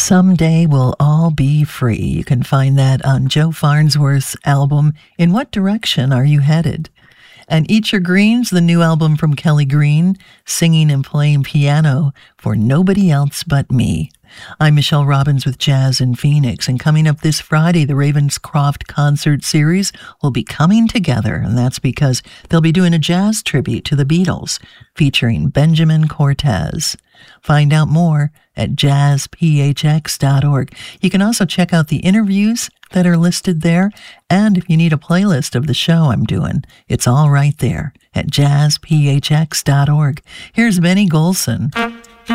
Someday We'll All Be Free. You can find that on Joe Farnsworth's album, In What Direction Are You Headed? And Eat Your Greens, the new album from Kelly Green, singing and playing piano for Nobody Else But Me. I'm Michelle Robbins with Jazz in Phoenix, and coming up this Friday, the Ravenscroft Concert Series will be coming together, and that's because they'll be doing a jazz tribute to the Beatles featuring Benjamin Cortez. Find out more at jazzphx.org. You can also check out the interviews that are listed there, and if you need a playlist of the show I'm doing, it's all right there at jazzphx.org. Here's Benny Golson.